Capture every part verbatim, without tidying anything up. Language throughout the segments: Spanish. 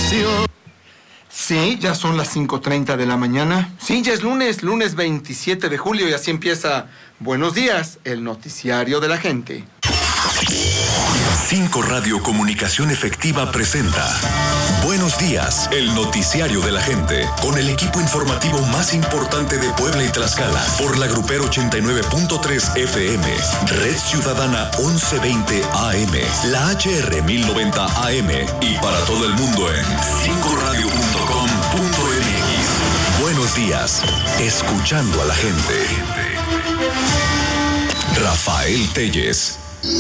Sí, ya son las cinco treinta de la mañana. Sí, ya es lunes, lunes veintisiete de julio y así empieza Buenos Días, el noticiario de la gente. cinco Radio Comunicación Efectiva presenta Buenos Días, el noticiario de la gente, con el equipo informativo más importante de Puebla y Tlaxcala, por la Grupero ochenta y nueve punto tres F M, Red Ciudadana once veinte A M, la H R mil noventa A M y para todo el mundo en cinco radio punto com punto m x. Buenos días, escuchando a la gente. Rafael Telles.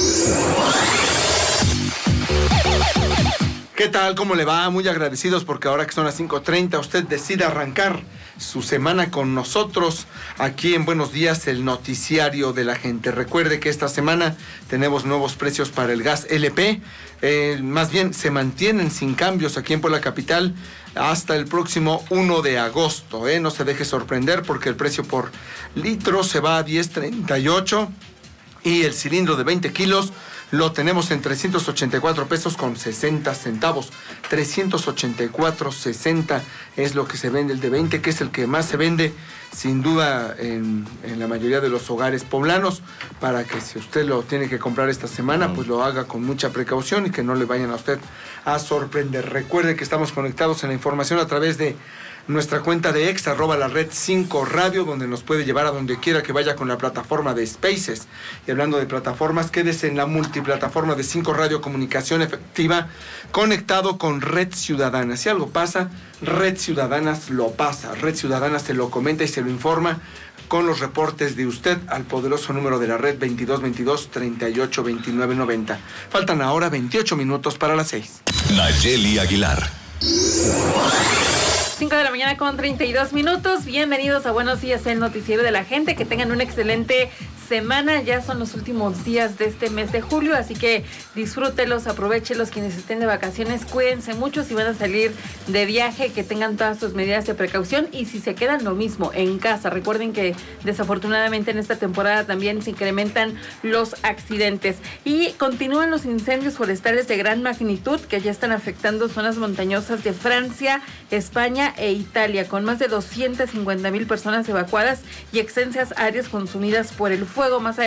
¿Qué tal? ¿Cómo le va? Muy agradecidos porque ahora que son las cinco treinta usted decide arrancar su semana con nosotros aquí en Buenos Días, el noticiario de la gente. Recuerde que esta semana tenemos nuevos precios para el gas L P, eh, más bien se mantienen sin cambios aquí en Puebla Capital hasta el próximo uno de agosto. ¿eh? No se deje sorprender porque el precio por litro se va a diez treinta y ocho y el cilindro de veinte kilos lo tenemos en trescientos ochenta y cuatro pesos con sesenta centavos. trescientos ochenta y cuatro sesenta es lo que se vende el de veinte, que es el que más se vende sin duda en, en la mayoría de los hogares poblanos, para que si usted lo tiene que comprar esta semana, pues lo haga con mucha precaución y que no le vayan a usted a sorprender. Recuerde que estamos conectados en la información a través de nuestra cuenta de ex, arroba la red cinco radio, donde nos puede llevar a donde quiera que vaya con la plataforma de Spaces. Y hablando de plataformas, quédese en la multiplataforma de cinco Radio Comunicación Efectiva, conectado con Red Ciudadana. Si algo pasa, Red Ciudadanas lo pasa. Red Ciudadana se lo comenta y se lo informa con los reportes de usted al poderoso número de la red veintidós veintidós treinta y ocho veintinueve noventa. Faltan ahora veintiocho minutos para las seis. Nayeli Aguilar. cinco de la mañana con treinta y dos minutos. Bienvenidos a Buenos Días, el noticiero de la gente. Que tengan una excelente semana. Ya son los últimos días de este mes de julio, así que disfrútelos, aprovéchelos. Quienes estén de vacaciones, cuídense mucho. Si van a salir de viaje, que tengan todas sus medidas de precaución. Y si se quedan, lo mismo, en casa. Recuerden que desafortunadamente en esta temporada también se incrementan los accidentes. Y continúan los incendios forestales de gran magnitud que ya están afectando zonas montañosas de Francia, España e Italia, con más de doscientas cincuenta mil personas evacuadas y extensas áreas consumidas por el fuego. Más